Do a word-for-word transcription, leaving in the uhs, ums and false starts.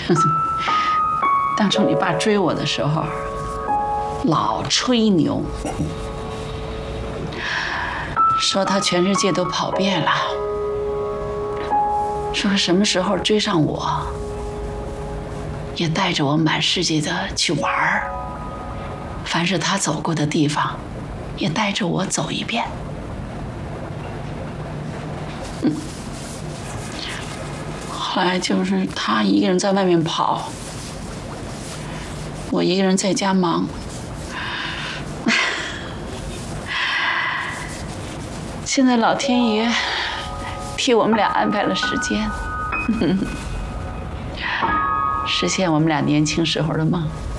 当初你爸追我的时候，老吹牛，说他全世界都跑遍了，说什么时候追上我，也带着我满世界的去玩儿。凡是他走过的地方，也带着我走一遍。嗯，后来就是他一个人在外面跑，我一个人在家忙。现在老天爷替我们俩安排了时间，实现我们俩年轻时候的梦。